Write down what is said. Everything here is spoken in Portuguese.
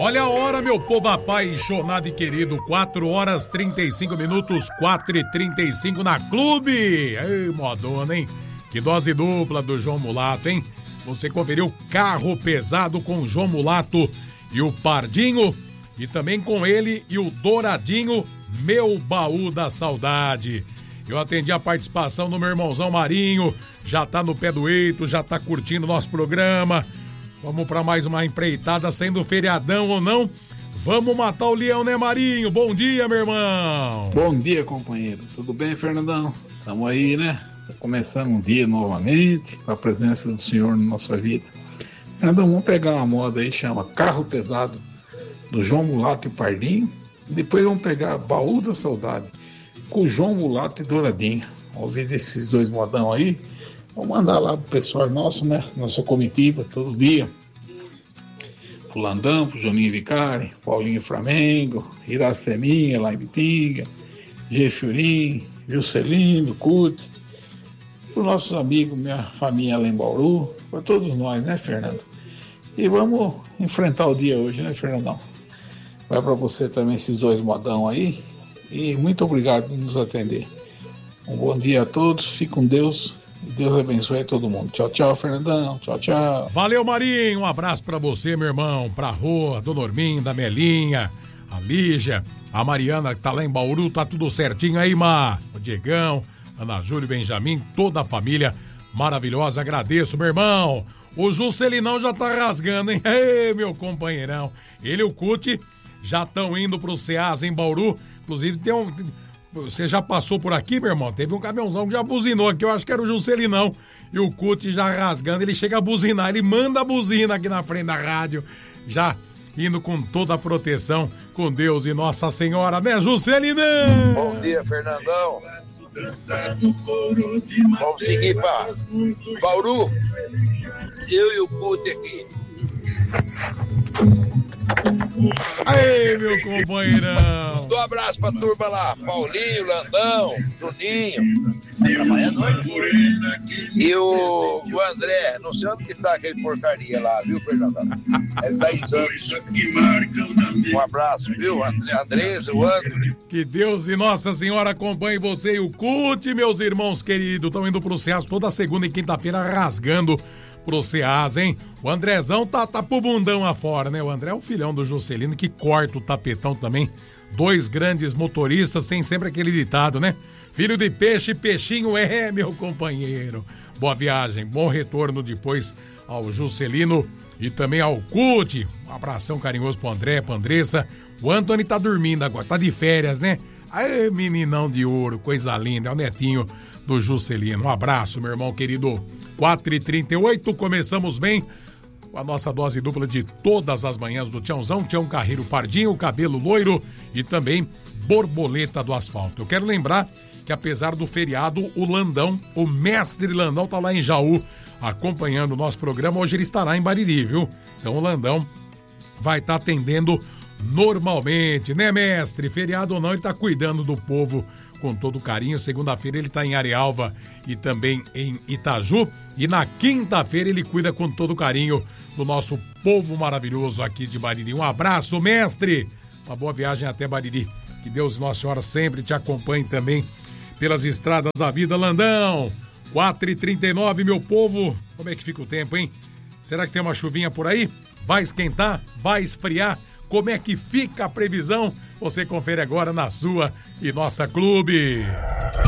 Olha a hora, meu povo apaixonado e querido, 4 horas 35 minutos, 4h35 na Clube. Ei, modona, hein? Que dose dupla do João Mulato, hein? Você conferiu Carro Pesado com o João Mulato e o Pardinho, e também com ele e o Douradinho, Meu Baú da Saudade. Eu atendi a participação do meu irmãozão Marinho, já tá no pé do eito, já tá curtindo o nosso programa. Vamos pra mais uma empreitada, sendo feriadão ou não. Vamos matar o leão, né, Marinho? Bom dia, meu irmão. Bom dia, companheiro. Tudo bem, Fernandão? Estamos aí, né? Tá começando um dia novamente, com a presença do Senhor na nossa vida. Fernandão, vamos pegar uma moda aí, chama Carro Pesado, do João Mulato e Pardinho. E depois vamos pegar Baú da Saudade, com o João Mulato e Douradinho. Vamos ouvir desses dois modão aí. Vamos mandar lá pro pessoal nosso, né? Nossa comitiva, todo dia. Pro Landão, pro Juninho Vicari, Paulinho Flamengo, Iraceminha, lá em Bitinga, Jefurim, Juscelino, Cute. Pros nossos amigos, minha família lá em Bauru. Pra todos nós, né, Fernando? E vamos enfrentar o dia hoje, né, Fernandão? Vai pra você também esses dois modão aí. E muito obrigado por nos atender. Um bom dia a todos, fique com Deus. Deus abençoe todo mundo. Tchau, tchau, Fernandão. Tchau, tchau. Valeu, Marinho. Um abraço pra você, meu irmão. Pra Rô, Dona Orminda, Melinha, a Lígia, a Mariana que tá lá em Bauru. Tá tudo certinho aí, Má. O Diegão, Ana Júlia, Benjamin, toda a família maravilhosa. Agradeço, meu irmão. O Juscelinão já tá rasgando, hein? Ei, meu companheirão. Ele e o Cuti já estão indo pro Ceasa em Bauru. Inclusive, tem um... Você já passou por aqui, meu irmão? Teve um caminhãozão que já buzinou aqui, eu acho que era o Juscelinão. E o Cuti já rasgando, ele chega a buzinar, ele manda a buzina aqui na frente da rádio, já indo com toda a proteção, com Deus e Nossa Senhora, né, Juscelinão? Bom dia, Fernandão. Vamos seguir para Bauru. Eu e o Cuti aqui. Aí, meu companheirão. Um abraço pra turma lá, Paulinho, Landão, Juninho. E o André, não sei onde que tá aquele porcaria lá, viu, Fernandão? Ele tá em Santos. Um abraço, viu, Andrés, o Antônio. Que Deus e Nossa Senhora acompanhe você e o Cuti, meus irmãos queridos. Estão indo pro Ceasa toda segunda e quinta-feira rasgando pro Ceasa, hein? O Andrezão tá pro bundão afora, né? O André é o filhão do Juscelino que corta o tapetão também. Dois grandes motoristas, tem sempre aquele ditado, né? Filho de peixe, peixinho é, meu companheiro. Boa viagem, bom retorno depois ao Juscelino e também ao Cuti. Um abração carinhoso pro André, pra Andressa. O Antônio tá dormindo agora, tá de férias, né? Ai, meninão de ouro, coisa linda, é o netinho do Juscelino. Um abraço, meu irmão querido. 4h38, começamos bem com a nossa dose dupla de todas as manhãs do Tiãozão, Tião Carreiro Pardinho, cabelo loiro e também borboleta do asfalto. Eu quero lembrar que apesar do feriado, o Landão, o mestre Landão tá lá em Jaú acompanhando o nosso programa. Hoje ele estará em Bariri, viu? Então o Landão vai estar atendendo normalmente, né, mestre? Feriado ou não, ele tá cuidando do povo com todo carinho. Segunda-feira ele tá em Arealva e também em Itaju. E na quinta-feira ele cuida com todo carinho do nosso povo maravilhoso aqui de Bariri. Um abraço, mestre! Uma boa viagem até Bariri. Que Deus e Nossa Senhora sempre te acompanhe também pelas estradas da vida, Landão. 4h39, meu povo. Como é que fica o tempo, hein? Será que tem uma chuvinha por aí? Vai esquentar? Vai esfriar? Como é que fica a previsão? Você confere agora na sua e nossa Clube.